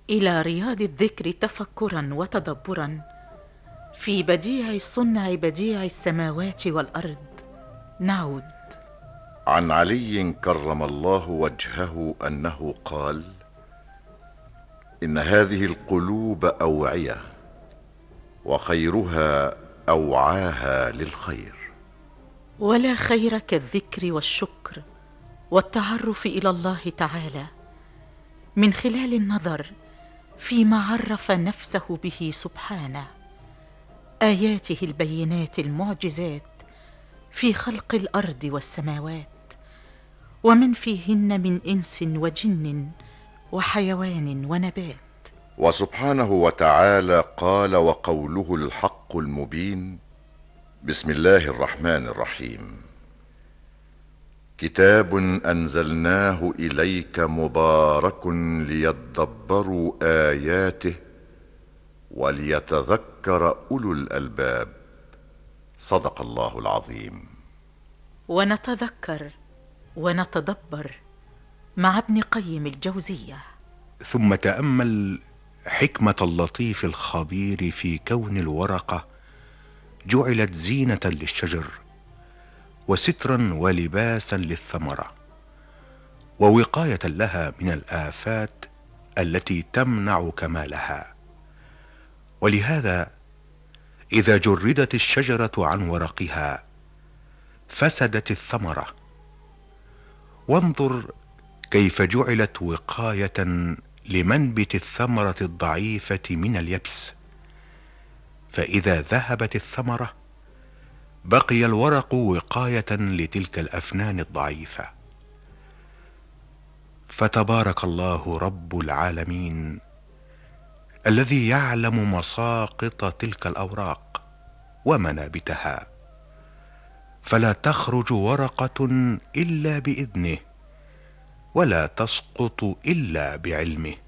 إلى رياض الذكر تفكرا وتدبرا في بديع صنع بديع السماوات والأرض نعود. عن علي كرم الله وجهه أنه قال: إن هذه القلوب أوعية، وخيرها أوعاها للخير. ولا خير كالذكر والشكر والتعرف إلى الله تعالى من خلال النظر فيما عرف نفسه به سبحانه، آياته البينات المعجزات في خلق الأرض والسماوات ومن فيهن من إنس وجن وحيوان ونبات. وسبحانه وتعالى قال وقوله الحق المبين: بسم الله الرحمن الرحيم. كتاب أنزلناه إليك مبارك ليدبروا آياته وليتذكر أولو الألباب. صدق الله العظيم. ونتذكر ونتدبر مع ابن قيم الجوزية. ثم تأمل حكمة اللطيف الخبير في كون الورقة جعلت زينة للشجر وسترا ولباسا للثمرة ووقاية لها من الآفات التي تمنع كمالها. ولهذا إذا جردت الشجرة عن ورقها فسدت الثمرة. وانظر كيف جعلت وقاية لمنبت الثمرة الضعيفة من اليبس، فإذا ذهبت الثمرة بقي الورق وقاية لتلك الأفنان الضعيفة. فتبارك الله رب العالمين الذي يعلم مساقط تلك الأوراق ومنابتها، فلا تخرج ورقة إلا بإذنه ولا تسقط إلا بعلمه.